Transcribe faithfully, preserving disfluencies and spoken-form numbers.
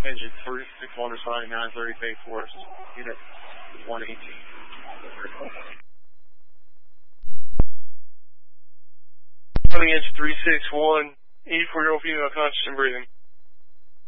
Engine three six one responding nine thirty Bay Forest. Unit one eighteen. Running engine three six one, eighty-four year old female conscious and breathing.